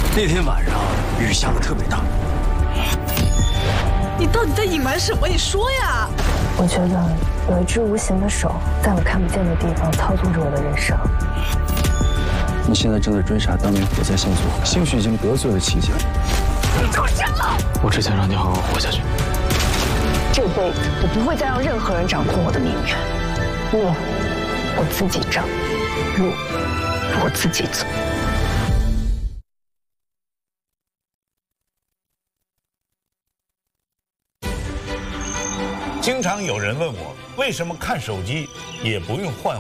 那天晚上雨下得特别大。 你到底在隐瞒什么？你说呀！ 我觉得有一只无形的手在我看不见的地方操纵着我的人生。 你现在正在追杀当年火灾线索，兴许已经得罪了齐家。 你出事了！ 我只想让你好好活下去。 这辈子我不会再让任何人掌控我的命运。命我自己掌，路我自己走。 经常有人问我，为什么看手机也不用换